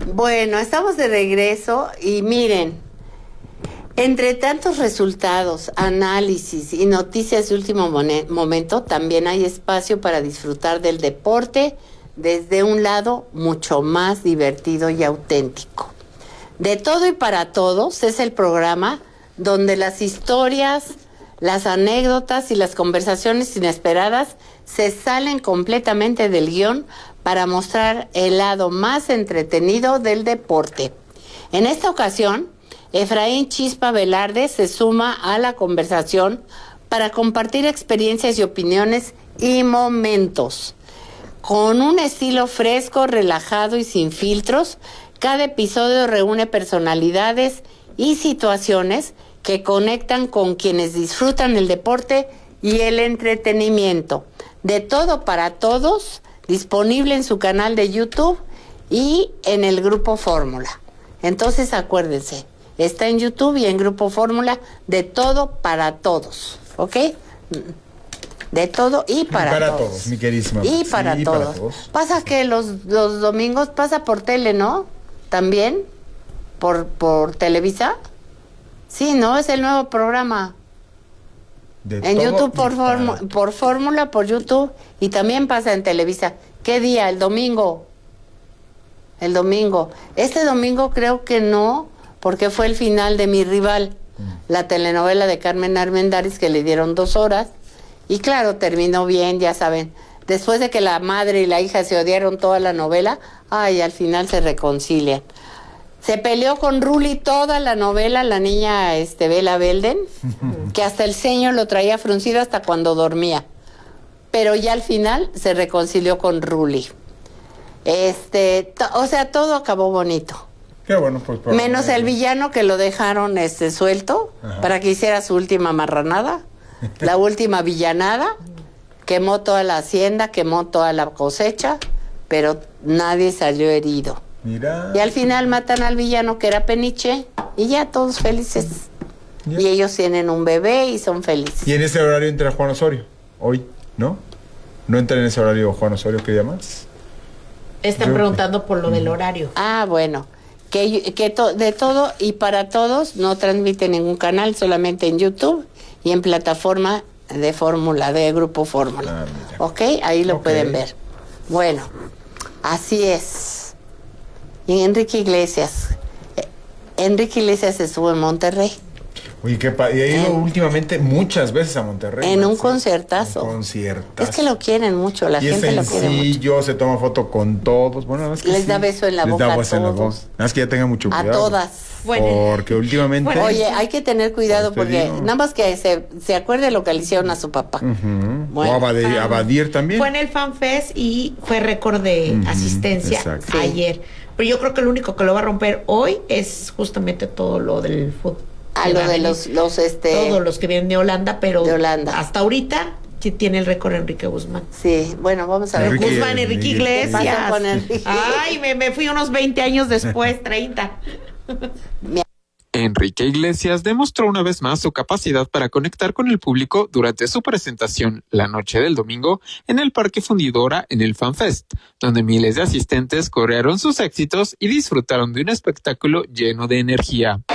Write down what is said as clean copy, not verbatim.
Bueno, estamos de regreso y miren, entre tantos resultados, análisis y noticias de último momento, también hay espacio para disfrutar del deporte desde un lado mucho más divertido y auténtico. De todo y para todos es el programa donde las historias, las anécdotas y las conversaciones inesperadas se salen completamente del guión para mostrar el lado más entretenido del deporte. En esta ocasión, Efraín Chispa Velarde se suma a la conversación para compartir experiencias y opiniones y momentos. Con un estilo fresco, relajado y sin filtros, cada episodio reúne personalidades y situaciones que conectan con quienes disfrutan el deporte y el entretenimiento. De todo para todos, disponible en su canal de YouTube y en el Grupo Fórmula. Entonces acuérdense, está en YouTube y en Grupo Fórmula, de todo para todos, ¿ok? De todo y para todos, mi queridísima. Y para todos. Pasa que los domingos pasa por tele, ¿no? También, por Televisa. Sí, ¿no? Es el nuevo programa. En YouTube por Fórmula, por YouTube, y también pasa en Televisa. ¿Qué día? El domingo. El domingo. Este domingo creo que no, porque fue el final de Mi Rival, la telenovela de Carmen Armendáriz, que le dieron 2 horas. Y claro, terminó bien, ya saben. Después de que la madre y la hija se odiaron toda la novela, al final se reconcilian. Se peleó con Ruli toda la novela, la niña Bela Belden, que hasta el ceño lo traía fruncido hasta cuando dormía. Pero ya al final se reconcilió con Ruli. O sea, todo acabó bonito. Qué bueno, pues. Menos el villano, que lo dejaron suelto. Ajá. Para que hiciera su última marranada, la última villanada. Quemó toda la hacienda, quemó toda la cosecha, pero nadie salió herido. Mira. Y al final matan al villano, que era Peniche, y ya todos felices. Yeah. Y ellos tienen un bebé y son felices. Y en ese horario entra Juan Osorio, hoy, ¿no? ¿No entra en ese horario Juan Osorio, qué llamas? Están preguntando por lo del horario. Bueno, que de todo y para todos no transmite ningún canal, solamente en YouTube y en plataforma de Fórmula, de Grupo Fórmula. ¿Ok? Ahí lo pueden ver. Bueno, así es. Y Enrique Iglesias estuvo en Monterrey. Oye, y ha ido últimamente muchas veces a Monterrey. En un conciertazo. Es que lo quieren mucho, la gente lo quiere mucho. Se toma foto con todos. Bueno, es que les da beso en la boca a todos. Es que ya tengan mucho cuidado. A todas. Porque últimamente... Oye, hay que tener cuidado porque nada más que se acuerde lo que le hicieron a su papá. Bueno, o a Badir también. Fue en el FanFest y fue récord de asistencia ayer. Pero yo creo que lo único que lo va a romper hoy es justamente todo lo del fútbol. Lo de los todos los que vienen de Holanda, pero de Holanda. Hasta ahorita tiene el récord Enrique Guzmán. Sí, bueno, vamos a ver. Enrique Iglesias. Con Enrique. Ay, me fui unos 20 años después, 30. Enrique Iglesias demostró una vez más su capacidad para conectar con el público durante su presentación la noche del domingo en el Parque Fundidora en el FanFest, donde miles de asistentes corearon sus éxitos y disfrutaron de un espectáculo lleno de energía.